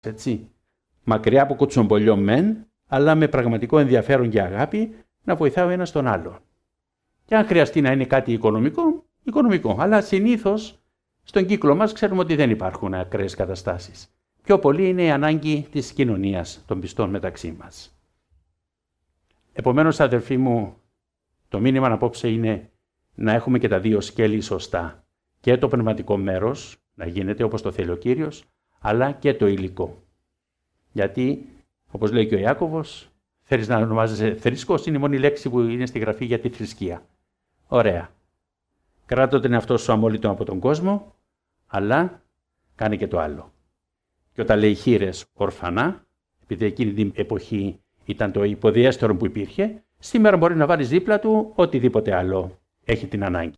έτσι. Μακριά από κουτσομπολιό μεν, αλλά με πραγματικό ενδιαφέρον και αγάπη να βοηθάει ο ένας τον άλλον. Και αν χρειαστεί να είναι κάτι οικονομικό. Αλλά συνήθως στον κύκλο μας ξέρουμε ότι δεν υπάρχουν ακραίες καταστάσεις. Πιο πολύ είναι η ανάγκη της κοινωνίας των πιστών μεταξύ μας. Επομένως, αδελφοί μου, το μήνυμα απόψε είναι να έχουμε και τα δύο σκέλη σωστά. Και το πνευματικό μέρος να γίνεται όπως το θέλει ο Κύριος, αλλά και το υλικό. Γιατί, όπως λέει και ο Ιάκωβος, θέλεις να ονομάζεσαι θρήσκος, είναι η μόνη λέξη που είναι στη Γραφή για τη θρησκεία. Ωραία. Κράτω τον εαυτό σου αμόλυτο από τον κόσμο, αλλά κάνε και το άλλο. Και όταν λέει χήρες ορφανά, επειδή εκείνη την εποχή ήταν το υποδιέστερο που υπήρχε, σήμερα μπορεί να βάλεις δίπλα του οτιδήποτε άλλο έχει την ανάγκη.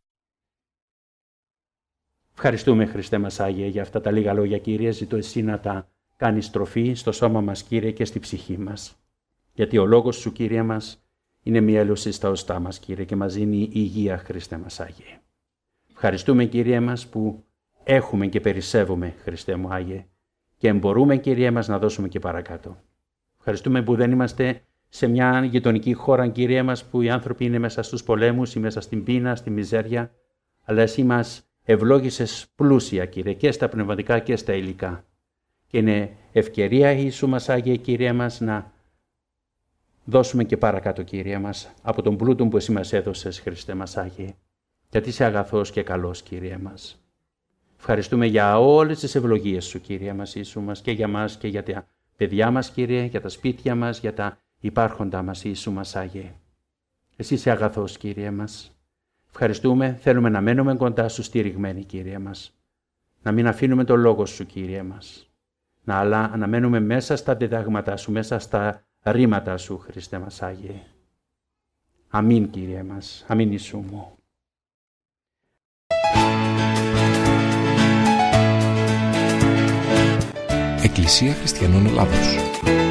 Ευχαριστούμε, Χριστέ μας Άγιε, για αυτά τα λίγα λόγια, Κύριε. Ζητώ εσύ να τα κάνεις τροφή στο σώμα μας, Κύριε, και στη ψυχή μας. Γιατί ο λόγος σου, Κύριε μας, είναι μια έλωση στα οστά μας, Κύριε, και μας δίνει υγεία, Χριστέ μας Άγιε. Ευχαριστούμε, Κύριε μας, που έχουμε και περισσεύουμε, Χριστέ μου Άγιε, και μπορούμε, Κύριε μας, να δώσουμε και παρακάτω. Ευχαριστούμε που δεν είμαστε σε μια γειτονική χώρα, Κύριε μας, που οι άνθρωποι είναι μέσα στους πολέμους ή μέσα στην πείνα, στη μιζέρια, αλλά εσύ μας ευλόγησες πλούσια, Κύριε, και στα πνευματικά και στα υλικά. Και είναι ευκαιρία, Ιησού μας Άγιε, Κύριε μας, να δώσουμε και παρακάτω, Κύριε μας, από τον πλούτο που εσύ μας έδωσες, Χριστέ μας Άγιε, γιατί είσαι αγαθός και καλός, Κύριε μας. Ευχαριστούμε για όλες τις ευλογίες σου, Κύριε μας, Ιησού μας, και για μας και για τα παιδιά μας, Κύριε, για τα σπίτια μας, για τα υπάρχοντά μας, Ιησού μας Άγιε. Εσύ είσαι αγαθός, Κύριε μας. Ευχαριστούμε, θέλουμε να μένουμε κοντά σου στηριγμένοι, Κύριε μας. Να μην αφήνουμε το λόγο σου, Κύριε μας. Αλλά να μένουμε μέσα στα διδάγματά σου, μέσα στα ρήματα σου, Χριστέ μας Άγιε. Αμήν, Κύριε μας. Αμήν, Ιησού μου. Εκκλησία Χριστιανών Ελλάδος.